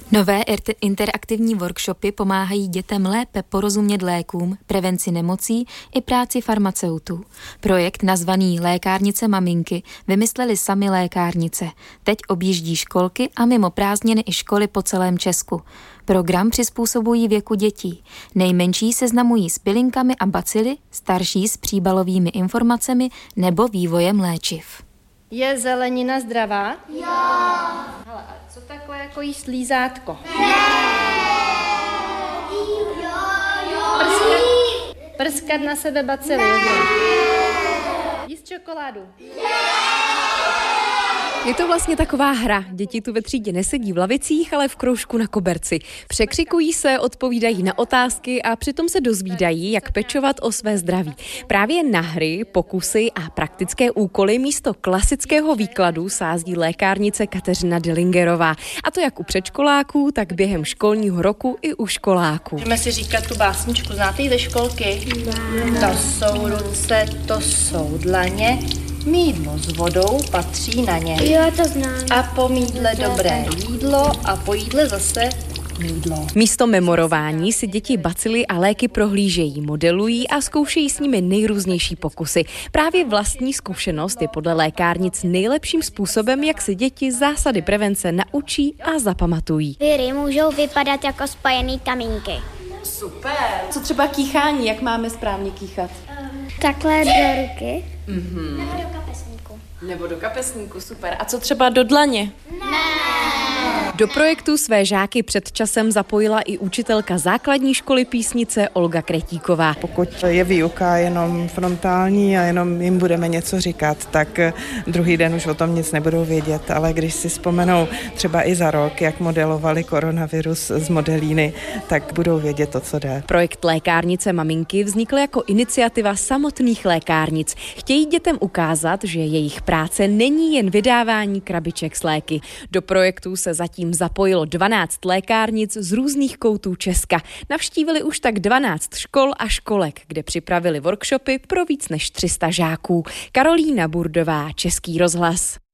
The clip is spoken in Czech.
Nové interaktivní workshopy pomáhají dětem lépe porozumět lékům, prevenci nemocí i práci farmaceutů. Projekt nazvaný Lékárnice maminky vymysleli sami lékárnice. Teď objíždí školky a mimo prázdniny i školy po celém Česku. Program přizpůsobují věku dětí. Nejmenší seznamují s bylinkami a bacily, starší s příbalovými informacemi nebo vývojem léčiv. Je zelenina zdravá? Jo. Hele, a co takhle jako jíst lízátko? Ne. Jo. Prskat na sebe bacily. Jíst čokoládu? Je to vlastně taková hra. Děti tu ve třídě nesedí v lavicích, ale v kroužku na koberci. Překřikují se, odpovídají na otázky a přitom se dozvídají, jak pečovat o své zdraví. Právě na hry, pokusy a praktické úkoly místo klasického výkladu sází lékárnice Kateřina Dillingerová. A to jak u předškoláků, tak během školního roku i u školáků. Můžeme si říkat tu básničku. Znáte ji ze školky? To jsou ruce, to jsou dlaně. Mýdlo s vodou patří na ně. Jo, to znám. A po mýdle dobré jídlo a po jídle zase mýdlo. Místo memorování si děti bacily a léky prohlížejí, modelují a zkoušejí s nimi nejrůznější pokusy. Právě vlastní zkušenost je podle lékárnic nejlepším způsobem, jak si děti zásady prevence naučí a zapamatují. Viry můžou vypadat jako spojený kamínky. Super. Co třeba kýchání, jak máme správně kýchat? Takhle do ruky. Nebo do kapesníku. Nebo do kapesníku, super. A co třeba do dlaně? Ne. Do projektu své žáky před časem zapojila i učitelka základní školy Písnice Olga Kretíková. Pokud je výuka jenom frontální a jenom jim budeme něco říkat, tak druhý den už o tom nic nebudou vědět. Ale když si vzpomenou třeba i za rok, jak modelovali koronavirus z modelíny, tak budou vědět to, co jde. Projekt Lékárnice maminky vznikl jako iniciativa samotných lékárnic. Chtějí dětem ukázat, že jejich práce není jen vydávání krabiček s léky. Do projektu se zatím zapojilo 12 lékárnic z různých koutů Česka. Navštívili už tak 12 škol a školek, kde připravili workshopy pro víc než 300 žáků. Karolína Burdová, Český rozhlas.